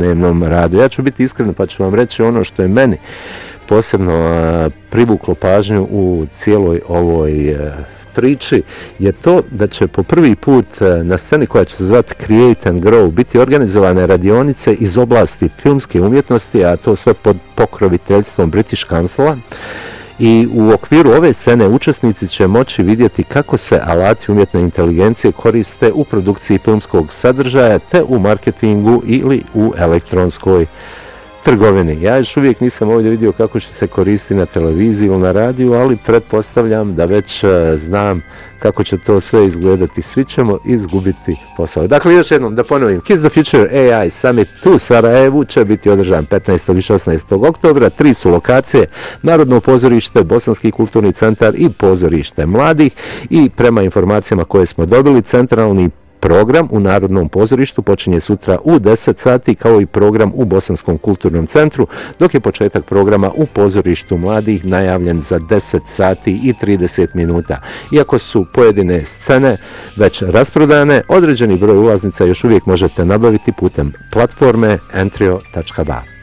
svakodnevnom radu. Ja ću biti iskren pa ću vam reći ono što je meni posebno privuklo pažnju u cijeloj ovoj priči je to da će po prvi put na sceni koja će se zvati Create and Grow biti organizovane radionice iz oblasti filmske umjetnosti, a to sve pod pokroviteljstvom British Councila. I u okviru ove scene učesnici će moći vidjeti kako se alati umjetne inteligencije koriste u produkciji filmskog sadržaja te u marketingu ili u elektronskoj trgovini. Ja još uvijek nisam ovdje vidio kako će se koristiti na televiziji ili na radiju, ali pretpostavljam da već znam kako će to sve izgledati. Svi ćemo izgubiti posao. Dakle, još jednom da ponovim, Kiss the Future AI Summit u Sarajevu će biti održan 15. i 16. oktobra. 3 su lokacije: Narodno pozorište, Bosanski kulturni centar i pozorište mladih. I prema informacijama koje smo dobili, centralni program u Narodnom pozorištu počinje sutra u 10 sati, kao i program u Bosanskom kulturnom centru, dok je početak programa u pozorištu mladih najavljen za 10 sati i 30 minuta. Iako su pojedine scene već rasprodane, određeni broj ulaznica još uvijek možete nabaviti putem platforme entrio.ba.